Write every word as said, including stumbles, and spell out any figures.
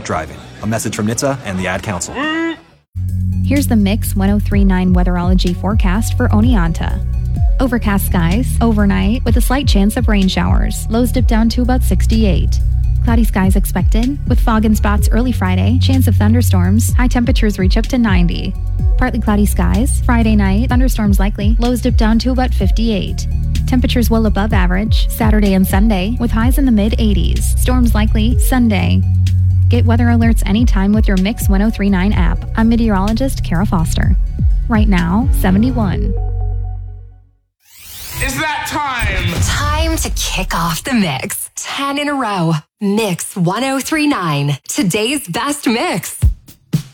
driving. A message from N H T S A and the Ad Council. Here's the Mix ten thirty-nine weatherology forecast for Oneonta. Overcast skies overnight with a slight chance of rain showers. Lows dip down to about sixty-eight. Cloudy skies expected, with fog in spots early Friday, chance of thunderstorms, high temperatures reach up to ninety. Partly cloudy skies, Friday night, thunderstorms likely, lows dip down to about fifty-eight. Temperatures well above average, Saturday and Sunday, with highs in the mid-eighties. Storms likely, Sunday. Get weather alerts anytime with your Mix ten thirty-nine app. I'm meteorologist Kara Foster. Right now, seventy-one. It's that time! Time to kick off the mix. ten in a row. Mix ten thirty-nine. Today's best mix.